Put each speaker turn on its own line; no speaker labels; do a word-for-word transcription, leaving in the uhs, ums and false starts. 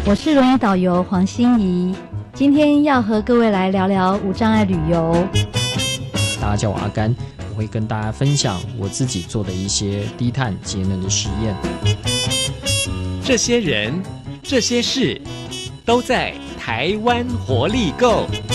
我是轮椅导游黄欣怡，今天要和各位来聊聊无障碍旅游。
大家叫我阿甘，我会跟大家分享我自己做的一些低碳节能的实验。
这些人，这些事，都在台湾活力购。